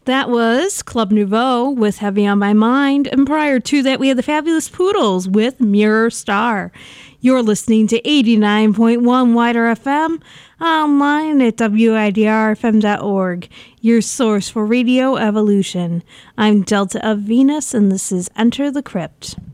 That was Club Nouveau with Heavy on My Mind. And prior to that, we had the Fabulous Poodles with Mirror Star. You're listening to 89.1 Wider FM, online at WIDRFM.org, your source for radio evolution. I'm Delta of Venus, and this is Enter the Crypt.